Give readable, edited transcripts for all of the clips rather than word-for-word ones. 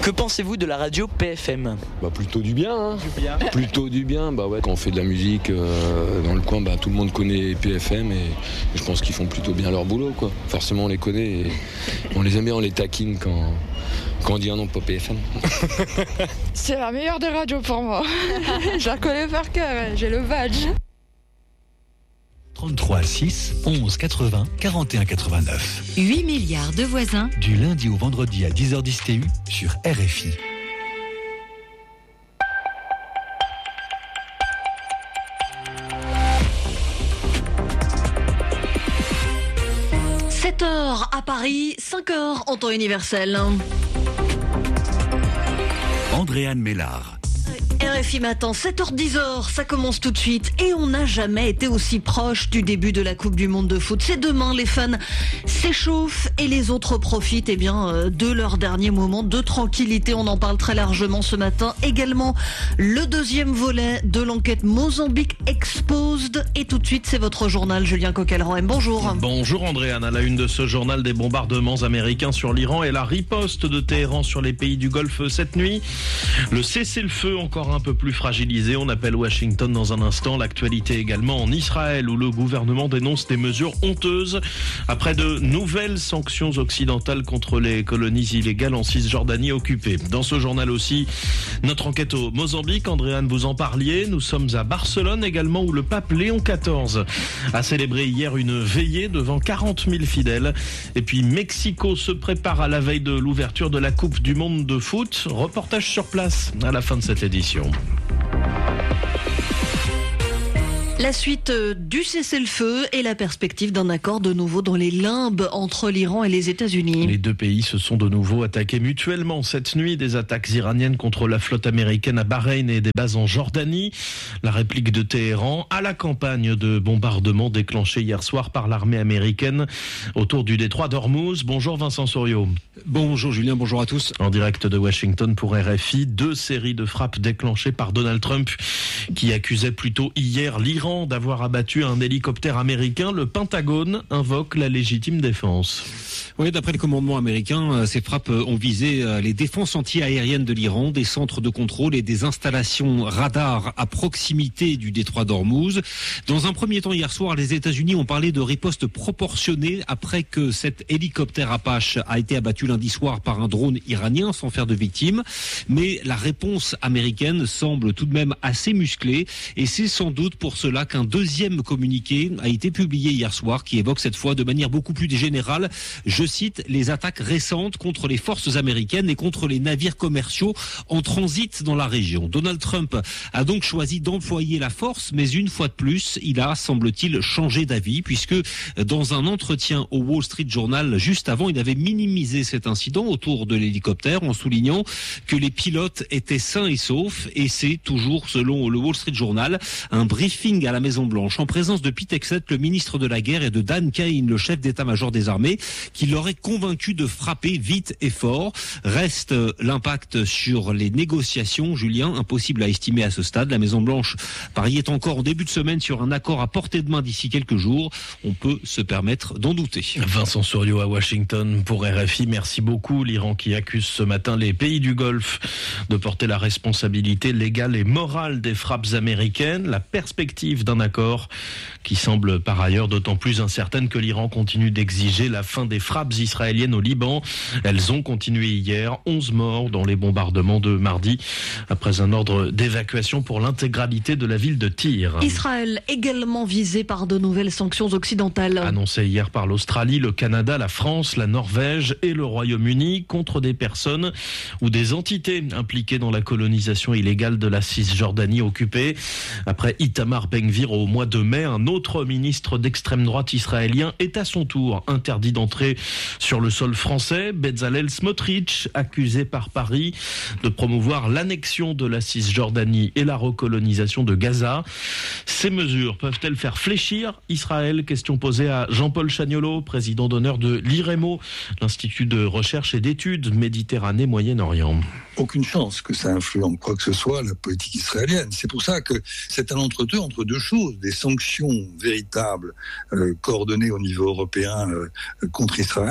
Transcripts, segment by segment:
Que pensez-vous de la radio PFM ? Plutôt du bien, hein. Du bien. Plutôt du bien, quand on fait de la musique dans le coin, tout le monde connaît PFM et je pense qu'ils font plutôt bien leur boulot, quoi. Forcément on les connaît et on les aime bien, on les taquine quand on dit un nom pas PFM. C'est la meilleure des radios pour moi. Je la connais par cœur, j'ai le badge. 33 6 11 80 41 89. 8 milliards de voisins. Du lundi au vendredi à 10h10 TU sur RFI. « 7h à Paris, 5h en temps universel. » Andréane Mélard. RFI Matin, 7h-10h, ça commence tout de suite et on n'a jamais été aussi proche du début de la Coupe du Monde de foot. C'est demain, les fans s'échauffent et les autres profitent de leur dernier moment de tranquillité. On en parle très largement ce matin. Également, le deuxième volet de l'enquête Mozambique Exposed. Et tout de suite, c'est votre journal, Julien Coquelin. Bonjour. Bonjour Andréane, à la une de ce journal, des bombardements américains sur l'Iran et la riposte de Téhéran sur les pays du Golfe cette nuit. Le cessez-le-feu encore un peu plus fragilisé. On appelle Washington dans un instant. L'actualité également en Israël où le gouvernement dénonce des mesures honteuses après de nouvelles sanctions occidentales contre les colonies illégales en Cisjordanie occupée. Dans ce journal aussi, notre enquête au Mozambique. Andréane, vous en parliez. Nous sommes à Barcelone également où le pape Léon XIV a célébré hier une veillée devant 40 000 fidèles. Et puis Mexico se prépare à la veille de l'ouverture de la Coupe du Monde de foot. Reportage sur place à la fin de cette édition. La suite du cessez-le-feu et la perspective d'un accord de nouveau dans les limbes entre l'Iran et les États-Unis. Les deux pays se sont de nouveau attaqués mutuellement cette nuit. Des attaques iraniennes contre la flotte américaine à Bahreïn et des bases en Jordanie. La réplique de Téhéran à la campagne de bombardement déclenchée hier soir par l'armée américaine autour du détroit d'Ormuz. Bonjour Vincent Souriau. Bonjour Julien, bonjour à tous. En direct de Washington pour RFI, 2 séries de frappes déclenchées par Donald Trump qui accusait plutôt hier l'Iran d'avoir abattu un hélicoptère américain. Le Pentagone invoque la légitime défense. Oui, d'après le commandement américain, ces frappes ont visé les défenses anti-aériennes de l'Iran, des centres de contrôle et des installations radars à proximité du détroit d'Ormuz. Dans un premier temps, hier soir, les États-Unis ont parlé de riposte proportionnée après que cet hélicoptère Apache a été abattu lundi soir par un drone iranien sans faire de victimes. Mais la réponse américaine semble tout de même assez musclée et c'est sans doute pour cela qu'un deuxième communiqué a été publié hier soir qui évoque cette fois de manière beaucoup plus générale, je cite, les attaques récentes contre les forces américaines et contre les navires commerciaux en transit dans la région. Donald Trump a donc choisi d'employer la force, mais une fois de plus, il a, semble-t-il, changé d'avis puisque dans un entretien au Wall Street Journal juste avant, il avait minimisé cet incident autour de l'hélicoptère en soulignant que les pilotes étaient sains et saufs et c'est toujours, selon le Wall Street Journal, un briefing à la Maison-Blanche en présence de Pete Hegseth, le ministre de la Guerre, et de Dan Cain, le chef d'état-major des armées, qui l'aurait convaincu de frapper vite et fort. Reste l'impact sur les négociations, Julien, impossible à estimer à ce stade. La Maison-Blanche pariait encore en début de semaine sur un accord à portée de main d'ici quelques jours. On peut se permettre d'en douter. Vincent Souriau à Washington pour RFI. Merci beaucoup. L'Iran qui accuse ce matin les pays du Golfe de porter la responsabilité légale et morale des frappes américaines. La perspective d'un accord qui semble par ailleurs d'autant plus incertaine que l'Iran continue d'exiger la fin des frappes israéliennes au Liban. Elles ont continué hier, 11 morts dans les bombardements de mardi après un ordre d'évacuation pour l'intégralité de la ville de Tyr. Israël également visé par de nouvelles sanctions occidentales. Annoncé hier par l'Australie, le Canada, la France, la Norvège et le Royaume-Uni contre des personnes ou des entités impliquées dans la colonisation illégale de la Cisjordanie occupée. Après Itamar Ben-Gvir au mois de mai, un autre ministre d'extrême droite israélien est à son tour interdit d'entrer sur le sol français. Bezalel Smotrich, accusé par Paris de promouvoir l'annexion de la Cisjordanie et la recolonisation de Gaza. Ces mesures peuvent-elles faire fléchir Israël ? Question posée à Jean-Paul Chagnolot, président d'honneur de l'IREMO, l'Institut de recherche et d'études Méditerranée-Moyen-Orient. Aucune chance que ça influence quoi que ce soit la politique israélienne. C'est pour ça que c'est un entre-deux entre deux choses, des sanctions véritables coordonnées au niveau européen contre Israël,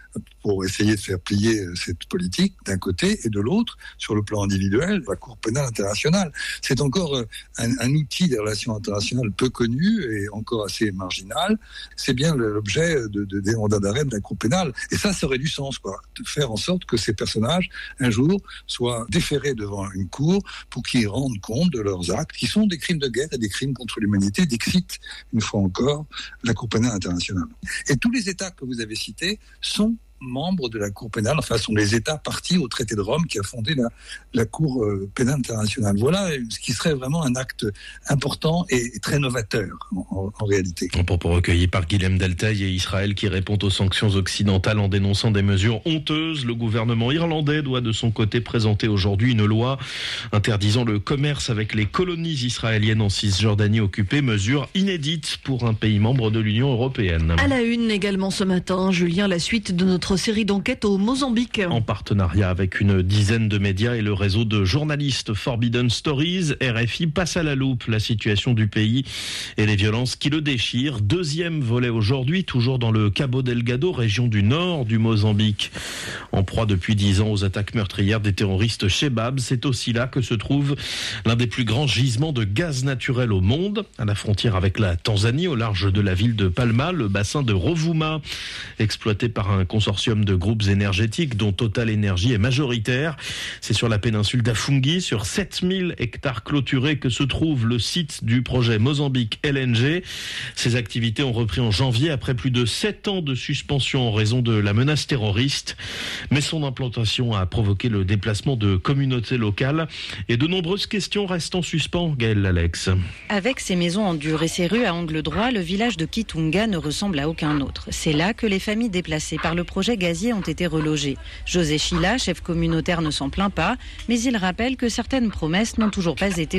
pour essayer de faire plier cette politique d'un côté, et de l'autre, sur le plan individuel, la Cour pénale internationale. C'est encore un outil des relations internationales peu connu et encore assez marginal. C'est bien l'objet des mandats d'arrêt de la Cour pénale. Et ça aurait du sens, quoi. De faire en sorte que ces personnages, un jour, soient déférés devant une cour pour qu'ils rendent compte de leurs actes, qui sont des crimes de guerre et des crimes contre l'humanité, dixit, une fois encore, la Cour pénale internationale. Et tous les États que vous avez cités sont membres de la Cour pénale, enfin sont les États partis au traité de Rome qui a fondé la Cour pénale internationale. Voilà ce qui serait vraiment un acte important et très novateur en réalité. Un propos recueilli par Guilhem Deltaï et Israël qui répond aux sanctions occidentales en dénonçant des mesures honteuses. Le gouvernement irlandais doit de son côté présenter aujourd'hui une loi interdisant le commerce avec les colonies israéliennes en Cisjordanie occupée, mesure inédite pour un pays membre de l'Union européenne. À la une également ce matin, Julien, la suite de notre série d'enquêtes au Mozambique. En partenariat avec une dizaine de médias et le réseau de journalistes Forbidden Stories, RFI passe à la loupe la situation du pays et les violences qui le déchirent. Deuxième volet aujourd'hui, toujours dans le Cabo Delgado, région du nord du Mozambique. En proie depuis 10 ans aux attaques meurtrières des terroristes Chebab, c'est aussi là que se trouve l'un des plus grands gisements de gaz naturel au monde. À la frontière avec la Tanzanie, au large de la ville de Palma, le bassin de Rovuma, exploité par un consortium de groupes énergétiques dont Total Energy est majoritaire. C'est sur la péninsule d'Afungi, sur 7000 hectares clôturés, que se trouve le site du projet Mozambique LNG. Ces activités ont repris en janvier après plus de 7 ans de suspension en raison de la menace terroriste. Mais son implantation a provoqué le déplacement de communautés locales et de nombreuses questions restent en suspens. Gaëlle Alex. Avec ses maisons en dur et ses rues à angle droit, le village de Kitunga ne ressemble à aucun autre. C'est là que les familles déplacées par le projet gazier ont été relogés. José Chila, chef communautaire, ne s'en plaint pas, mais il rappelle que certaines promesses n'ont toujours pas été